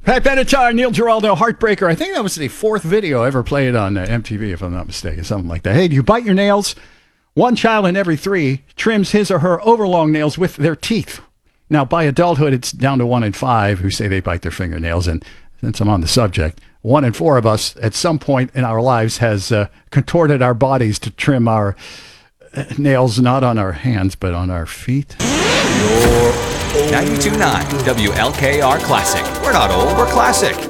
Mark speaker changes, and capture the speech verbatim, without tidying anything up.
Speaker 1: Pat Benatar, Neil Giraldo, Heartbreaker. I think that was the fourth video ever played on uh, M T V, if I'm not mistaken, something like that. Hey, do you bite your nails? One child in every three trims his or her overlong nails with their teeth. Now, by adulthood, it's down to one in five who say they bite their fingernails. And since I'm on the subject, one in four of us at some point in our lives has uh, contorted our bodies to trim our uh, nails, not on our hands, but on our feet.
Speaker 2: ninety-two point nine W L K R Classic. We're not old, we're classic.